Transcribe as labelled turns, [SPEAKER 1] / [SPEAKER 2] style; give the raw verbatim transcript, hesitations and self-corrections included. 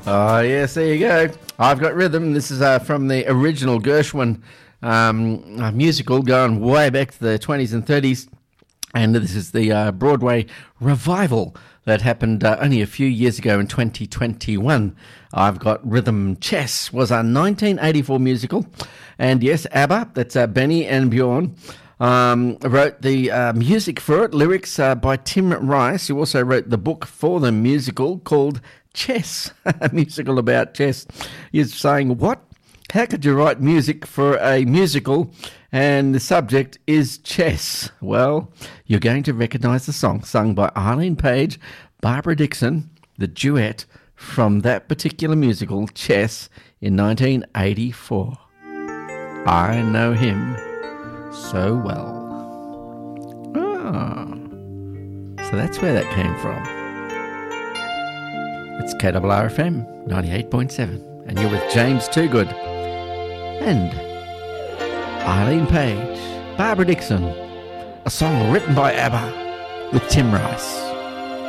[SPEAKER 1] Oh, yes, there you go. I've Got Rhythm. This is uh, from the original Gershwin um, uh, musical going way back to the twenties and thirties. And this is the uh, Broadway revival that happened uh, only a few years ago in twenty twenty-one. I've Got Rhythm. Chess was a nineteen eighty-four musical. And yes, ABBA, that's uh, Benny and Bjorn, um, wrote the uh, music for it, lyrics uh, by Tim Rice, who also wrote the book for the musical called Chess, a musical about chess. He's saying, what? How could you write music for a musical and the subject is chess? Well, you're going to recognise the song sung by Eileen Page, Barbara Dixon, the duet from that particular musical, Chess, in nineteen eighty-four. I know him so well. Ah, so that's where that came from. It's K R R F M ninety-eight point seven, and you're with James Toogood and Eileen Page, Barbara Dixon, a song written by ABBA with Tim Rice.